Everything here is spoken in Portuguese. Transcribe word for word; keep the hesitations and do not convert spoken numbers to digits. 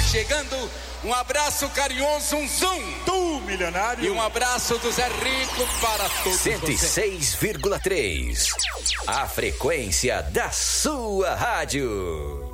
chegando. Um abraço carinhoso, um zoom do milionário. E um abraço do Zé Rico para todos vocês. cento e seis vírgula três. A frequência da sua rádio.